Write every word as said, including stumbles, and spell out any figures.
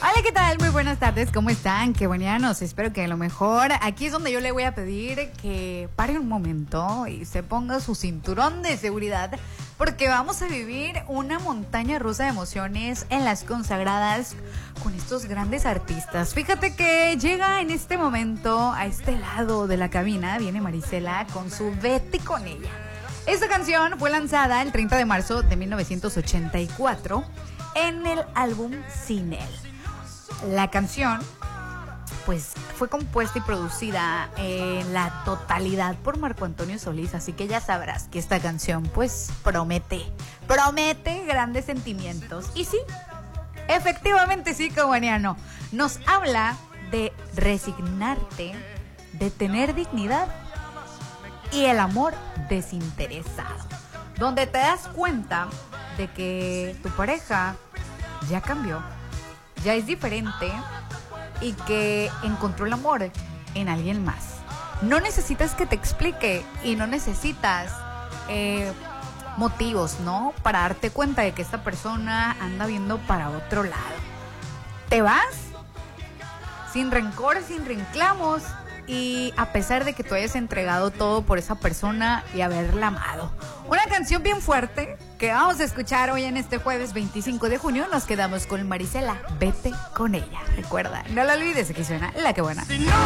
Hola, ¿qué tal? Muy buenas tardes, ¿cómo están? Qué buenanos, espero que a lo mejor. Aquí es donde yo le voy a pedir que pare un momento y se ponga su cinturón de seguridad, porque vamos a vivir una montaña rusa de emociones en las consagradas con estos grandes artistas. Fíjate que llega en este momento a este lado de la cabina, viene Marisela con su Vete con ella. Esta canción fue lanzada el treinta de marzo de mil novecientos ochenta y cuatro en el álbum Sin Él. La canción, pues, fue compuesta y producida en la totalidad por Marco Antonio Solís, así que ya sabrás que esta canción, pues, promete, promete grandes sentimientos. Y sí, efectivamente sí, cubaniano, nos habla de resignarte, de tener dignidad y el amor desinteresado, donde te das cuenta de que tu pareja ya cambió, ya es diferente y que encontró el amor en alguien más. No necesitas que te explique y no necesitas eh, motivos, ¿no? Para darte cuenta de que esta persona anda viendo para otro lado. Te vas sin rencor, sin reclamos y a pesar de que tú hayas entregado todo por esa persona y haberla amado. Una canción bien fuerte que vamos a escuchar hoy en este jueves veinticinco de junio. Nos quedamos con Marisela, Vete con ella. Recuerda, no la olvides, aquí suena La Que Buena.